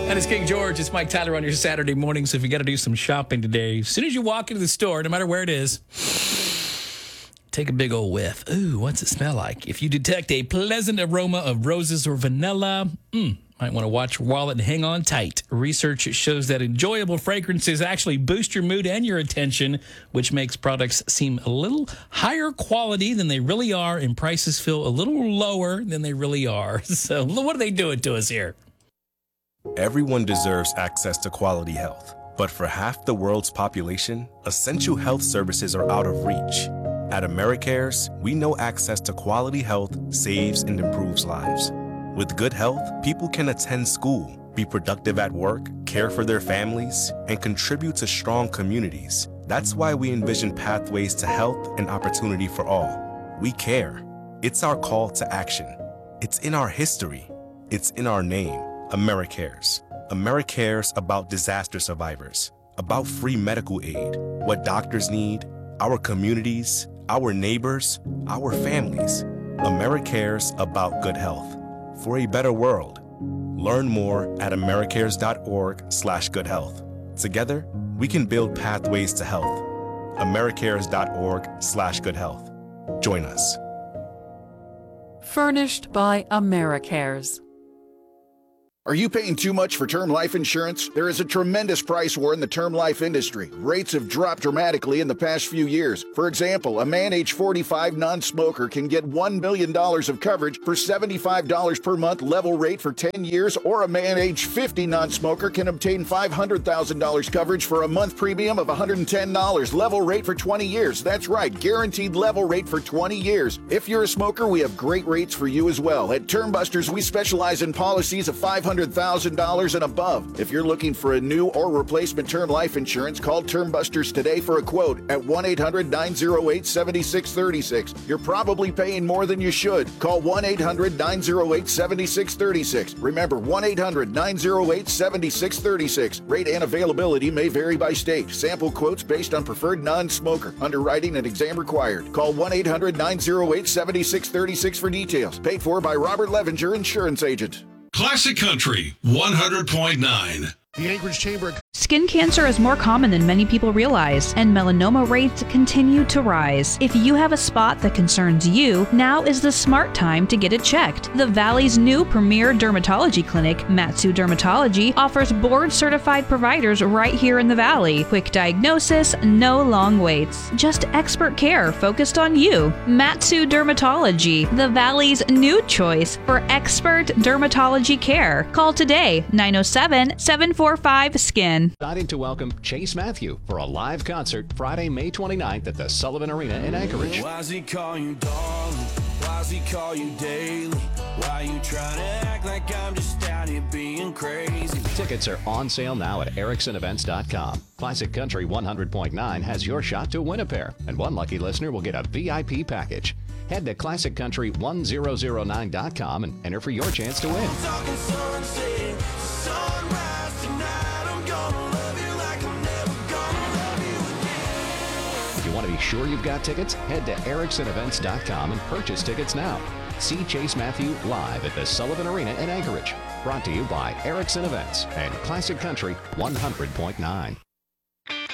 That is King George. It's Mike Tyler on your Saturday morning. So if you got to do some shopping today, as soon as you walk into the store, no matter where it is, take a big old whiff. Ooh, what's it smell like? If you detect a pleasant aroma of roses or vanilla, might want to watch your wallet and hang on tight. Research shows that enjoyable fragrances actually boost your mood and your attention, which makes products seem a little higher quality than they really are, and prices feel a little lower than they really are. So what are they doing to us here? Everyone deserves access to quality health, but for half the world's population, essential health services are out of reach. At AmeriCares, we know access to quality health saves and improves lives. With good health, people can attend school, be productive at work, care for their families, and contribute to strong communities. That's why we envision pathways to health and opportunity for all. We care. It's our call to action. It's in our history. It's in our name. AmeriCares. AmeriCares about disaster survivors, about free medical aid, what doctors need, our communities, our neighbors, our families. AmeriCares about good health. For a better world. Learn more at americares.org/goodhealth. Together, we can build pathways to health. americares.org/goodhealth. Join us. Furnished by AmeriCares. Are you paying too much for term life insurance? There is a tremendous price war in the term life industry. Rates have dropped dramatically in the past few years. For example, a man age 45 non-smoker can get $1 million of coverage for $75 per month level rate for 10 years, or a man age 50 non-smoker can obtain $500,000 coverage for a month premium of $110 level rate for 20 years. That's right, guaranteed level rate for 20 years. If you're a smoker, we have great rates for you as well. At Term Busters, we specialize in policies of $500,000 and above. If you're looking for a new or replacement term life insurance, call Term Busters today for a quote at 1-800-908-7636. You're probably paying more than you should. Call 1-800-908-7636. Remember, 1-800-908-7636. Rate and availability may vary by state. Sample quotes based on preferred non-smoker. Underwriting and exam required. Call 1-800-908-7636 for details. Paid for by Robert Levenger, insurance agent. Classic Country 100.9. The Anchorage Chamber. Skin cancer is more common than many people realize, and melanoma rates continue to rise. If you have a spot that concerns you, now is the smart time to get it checked. The Valley's new premier dermatology clinic, Matsu Dermatology, offers board-certified providers right here in the Valley. Quick diagnosis, no long waits. Just expert care focused on you. Matsu Dermatology, the Valley's new choice for expert dermatology care. Call today, 907-745-SKIN. Excited to welcome Chase Matthew for a live concert Friday, May 29th at the Sullivan Arena in Anchorage. Why does he call you darling? Why does he call you daily? Why you trying to act like I'm just out here being crazy? Tickets are on sale now at ericksonevents.com. Classic Country 100.9 has your shot to win a pair, and one lucky listener will get a VIP package. Head to classiccountry1009.com and enter for your chance to win. Talking sunset, sunrise tonight. I'm gonna love you like I'm never gonna love you again. If you want to be sure you've got tickets, head to ericksonevents.com and purchase tickets now. See Chase Matthew live at the Sullivan Arena in Anchorage. Brought to you by Erickson Events and Classic Country 100.9.